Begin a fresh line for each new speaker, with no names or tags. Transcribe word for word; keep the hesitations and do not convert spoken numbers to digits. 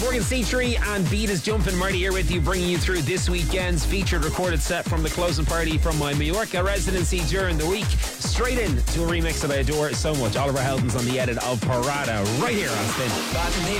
Morgan C three and Beat is Jumping. Marty here with you, bringing you through this weekend's featured recorded set from the closing party from my Mallorca residency during the week. Straight in to a remix that I adore so much. Oliver Heldens on the edit of Parada right here on Spin.